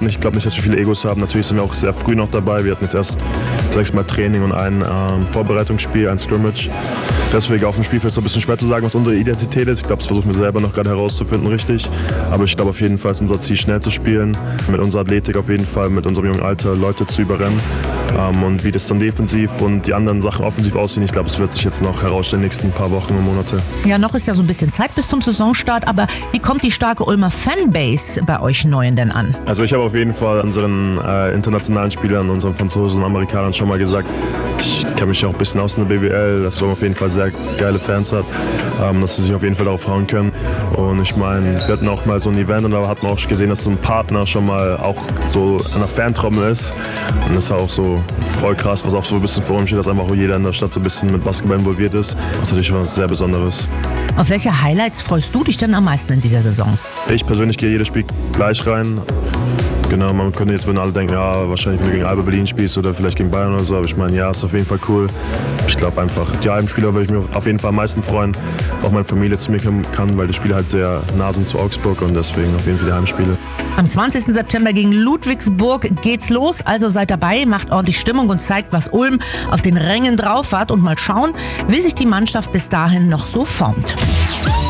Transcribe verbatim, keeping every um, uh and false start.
nicht. Ich glaube nicht, dass wir viele Egos haben. Natürlich sind wir auch sehr früh noch dabei. Wir hatten jetzt erst sechsmal Training und ein ähm, Vorbereitungsspiel, ein Scrimmage. Deswegen auf dem Spielfeld so ein bisschen schwer zu sagen, was unsere Identität ist. Ich glaube, das versuchen wir selber noch gerade herauszufinden, richtig. Aber ich glaube auf jeden Fall ist unser Ziel, schnell zu spielen. Mit unserer Athletik auf jeden Fall, mit unserem jungen Alter Leute zu überrennen. Ähm, und wie das dann defensiv und die anderen Sachen offensiv aussehen, ich glaube, es wird sich jetzt noch herausstellen, die nächsten paar Wochen und Monate. Ja, noch ist ja so ein bisschen Zeit bis zum Saisonstart, aber wie kommt die starke Ulmer Fanbase bei euch Neuen denn an? Also ich habe auf jeden Fall unseren äh, internationalen Spielern, unseren Franzosen und Amerikanern schon mal gesagt, ich kenne mich auch ein bisschen aus in der B B L, dass Ulm auf jeden Fall sehr geile Fans hat, ähm, dass sie sich auf jeden Fall darauf freuen können. Und ich meine, wir hatten auch mal so ein Event und da hat man auch gesehen, dass so ein Partner schon mal auch so an der Fantrommel ist. Und das ist auch so voll krass, was auch so ein bisschen vor uns steht, dass einfach jeder in der Stadt so ein bisschen mit Basketball involviert ist. Das ist natürlich was sehr Besonderes. Auf welche Highlights freust du dich denn am meisten in dieser Saison? Ich persönlich gehe jedes Spiel gleich rein. Genau, man könnte jetzt, wenn alle denken, ja, wahrscheinlich wenn du gegen Alba Berlin spielst oder vielleicht gegen Bayern oder so, aber ich meine, ja, ist auf jeden Fall cool. Ich glaube einfach, die Heimspieler würde ich mich auf jeden Fall am meisten freuen, auch meine Familie zu mir kommen kann, weil die Spiele halt sehr nah sind zu Augsburg und deswegen auf jeden Fall die Heimspiele. Am zwanzigsten September gegen Ludwigsburg geht's los, also seid dabei, macht ordentlich Stimmung und zeigt, was Ulm auf den Rängen drauf hat und mal schauen, wie sich die Mannschaft bis dahin noch so formt.